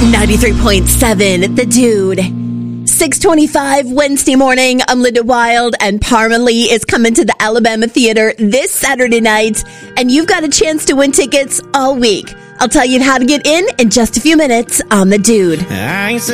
93.7, The Dude. 6:25 Wednesday morning. I'm Linda Wild, and Parma Lee is coming to the Alabama Theater this Saturday night, and you've got a chance to win tickets all week. I'll tell you how to get in just a few minutes on The Dude.